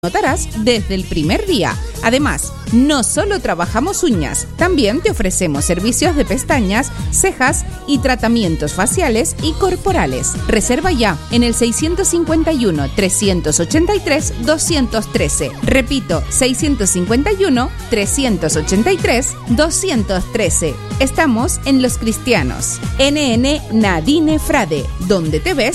notarás desde el primer día. Además, no solo trabajamos uñas, también te ofrecemos servicios de pestañas, cejas y tratamientos faciales y corporales. Reserva ya en el 651-383-213. Repito, 651-383-213. Estamos en Los Cristianos. NN Nadine Frade, donde te ves